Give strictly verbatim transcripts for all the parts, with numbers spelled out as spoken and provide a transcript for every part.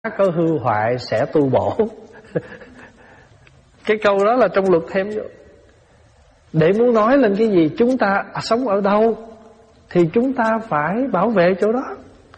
có hư hoại sẽ tu bổ. Cái câu đó là trong luật thêm vô. Để muốn nói lên cái gì, chúng ta sống ở đâu thì chúng ta phải bảo vệ chỗ đó.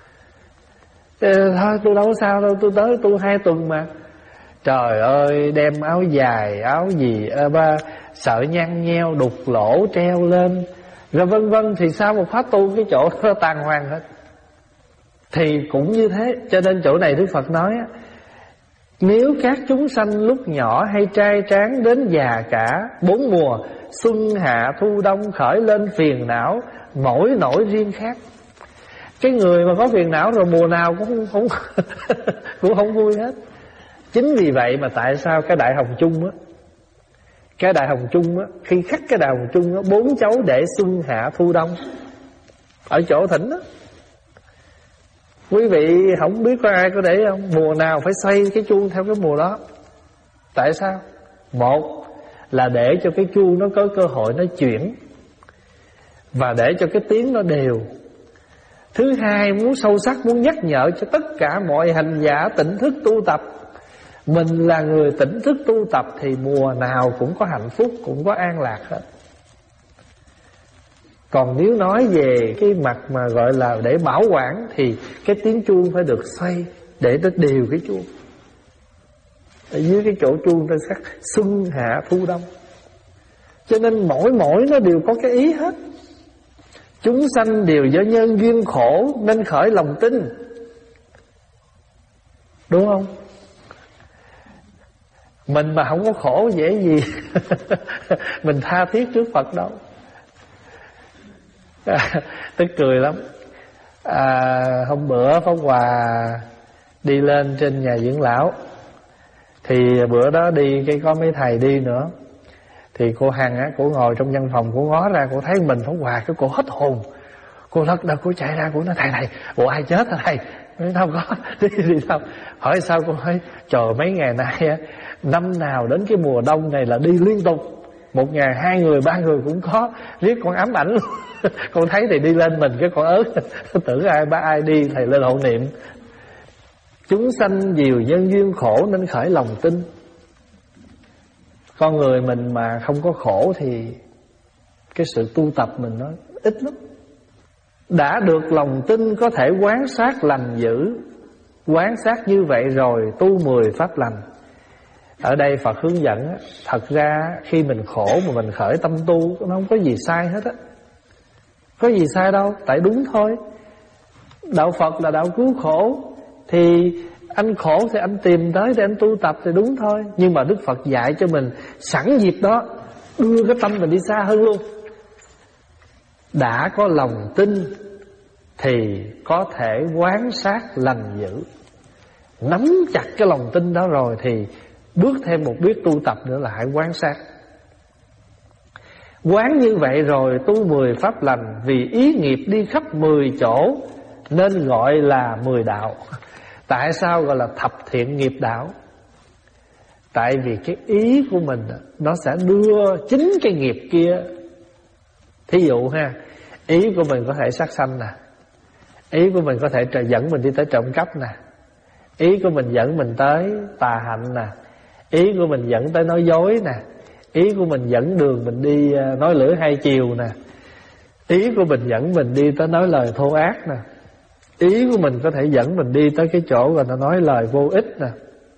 Thôi tôi đâu có sao đâu, tôi tới tu hai tuần mà. Trời ơi, đem áo dài, áo gì ba, sợ nhăn nheo, đục lỗ treo lên, rồi vân vân, thì sao một phát tu cái chỗ nó tàn hoàng hết. Thì cũng như thế. Cho nên chỗ này Đức Phật nói á, nếu các chúng sanh lúc nhỏ hay trai tráng đến già cả, bốn mùa xuân hạ thu đông khởi lên phiền não, mỗi nỗi riêng khác. Cái người mà có phiền não rồi mùa nào cũng không cũng không vui hết. Chính vì vậy mà tại sao cái Đại Hồng Chung á, cái Đại Hồng Chung á, khi khắc cái Đại Hồng Chung á, bốn cháu để xuân hạ thu đông ở chỗ thỉnh á. Quý vị không biết có ai có để không? Mùa nào phải xoay cái chuông theo cái mùa đó. Tại sao? Một là để cho cái chuông nó có cơ hội nó chuyển, và để cho cái tiếng nó đều. Thứ hai, muốn sâu sắc, muốn nhắc nhở cho tất cả mọi hành giả tỉnh thức tu tập. Mình là người tỉnh thức tu tập thì mùa nào cũng có hạnh phúc, cũng có an lạc hết. Còn nếu nói về cái mặt mà gọi là để bảo quản thì cái tiếng chuông phải được xoay để nó đều cái chuông. Ở dưới cái chỗ chuông ta sắc xuân hạ thu đông. Cho nên mỗi mỗi nó đều có cái ý hết. Chúng sanh đều do nhân duyên khổ nên khởi lòng tin. Đúng không? Mình mà không có khổ dễ gì mình tha thiết trước Phật đâu. Tức cười lắm. à, Hôm bữa Pháp Hòa đi lên trên nhà dưỡng lão, thì bữa đó đi cái có mấy thầy đi nữa, thì cô Hằng á, cô ngồi trong văn phòng, cô ngó ra, cô thấy mình Pháp Hòa, cái cô hết hồn. Cô lật đật, cô chạy ra, cô nói thầy này, ủa ai chết hả thầy? Nói không có, đi đi đâu. Hỏi sao, cô nói trời mấy ngày nay á, năm nào đến cái mùa đông này là đi liên tục, một ngày hai người ba người cũng có, riết con ám ảnh luôn. Con thấy thì đi lên mình cái con ớt, tưởng ai ba ai đi thầy lên hộ niệm. Chúng sanh nhiều nhân duyên khổ nên khởi lòng tin. Con người mình mà không có khổ thì cái sự tu tập mình nó ít lắm. Đã được lòng tin có thể quán sát lành dữ. Quán sát như vậy rồi tu mười pháp lành. Ở đây Phật hướng dẫn á, thật ra khi mình khổ mà mình khởi tâm tu, nó không có gì sai hết á. Có gì sai đâu, tại đúng thôi. Đạo Phật là đạo cứu khổ, thì anh khổ thì anh tìm tới để anh tu tập thì đúng thôi. Nhưng mà Đức Phật dạy cho mình sẵn dịp đó đưa cái tâm mình đi xa hơn luôn. Đã có lòng tin thì có thể quán sát lành dữ. Nắm chặt cái lòng tin đó rồi thì bước thêm một bước tu tập nữa là hãy quán sát. Quán như vậy rồi tu mười pháp lành, vì ý nghiệp đi khắp mười chỗ nên gọi là mười đạo. Tại sao gọi là thập thiện nghiệp đạo? Tại vì cái ý của mình nó sẽ đưa chính cái nghiệp kia. Thí dụ ha, ý của mình có thể sát sanh nè, ý của mình có thể dẫn mình đi tới trộm cắp nè, ý của mình dẫn mình tới tà hạnh nè, ý của mình dẫn tới nói dối nè, ý của mình dẫn đường mình đi nói lưỡi hai chiều nè, ý của mình dẫn mình đi tới nói lời thô ác nè, ý của mình có thể dẫn mình đi tới cái chỗ rồi nó nói lời vô ích nè,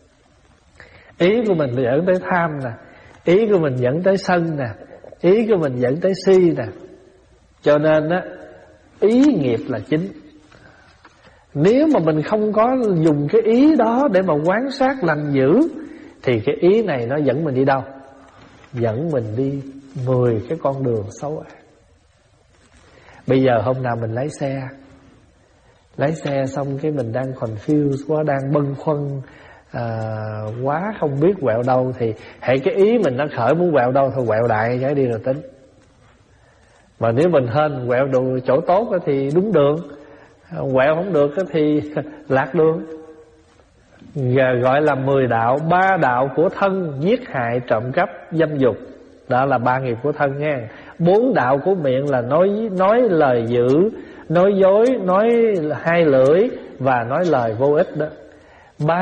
ý của mình dẫn tới tham nè, ý của mình dẫn tới sân nè, ý của mình dẫn tới si nè. Cho nên á, ý nghiệp là chính. Nếu mà mình không có dùng cái ý đó để mà quán sát lành dữ, thì cái ý này nó dẫn mình đi đâu? Dẫn mình đi mười cái con đường xấu ác. Bây giờ hôm nào mình lái xe, lái xe xong cái mình đang confused quá, đang bâng khuâng à, quá không biết quẹo đâu, thì hãy cái ý mình nó khởi muốn quẹo đâu thôi quẹo đại cái đi rồi tính. Mà nếu mình hên quẹo đường chỗ tốt thì đúng đường, quẹo không được thì lạc đường. Giờ gọi là mười đạo. Ba đạo của thân: giết hại, trộm cắp, dâm dục. Đó là ba nghiệp của thân nha. Bốn đạo của miệng là nói nói lời dữ, nói dối, nói hai lưỡi và nói lời vô ích đó.